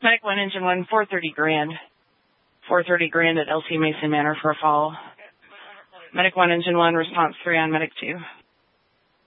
Medic 1, Engine 1, 430 grand. 430 grand at LC Mason Manor for a fall. Medic 1, Engine 1, response 3 on Medic 2.